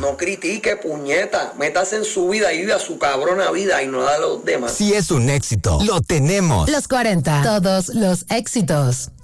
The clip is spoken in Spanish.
No critique, puñeta. Métase en su vida y vive a su cabrona vida y no la de los demás. Si es un éxito, lo tenemos. Los 40, todos los éxitos.